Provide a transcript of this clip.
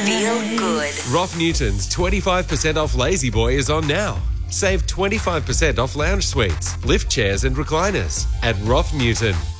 Feel good. Roth Newton's 25% off Lazy Boy is on now. Save 25% off lounge suites, lift chairs and recliners at Roth Newton.